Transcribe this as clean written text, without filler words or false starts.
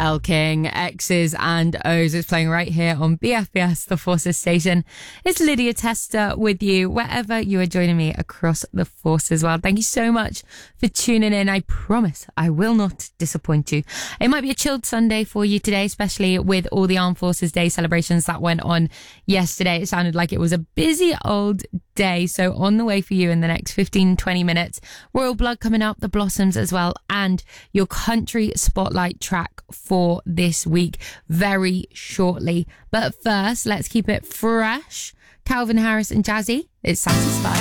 El King, X's and O's is playing right here on BFBS, the Forces station. It's Lydia Tester with you, wherever you are joining me across the Forces world. Thank you so much for tuning in. I promise I will not disappoint you. It might be a chilled Sunday for you today, especially with all the Armed Forces Day celebrations that went on yesterday. It sounded like it was a busy old day. So on the way for you in the next 15-20 minutes, Royal Blood coming up, the Blossoms as well, and your country spotlight track for this week very shortly. But first, let's keep it fresh. Calvin Harris and Jazzy, it's Satisfied.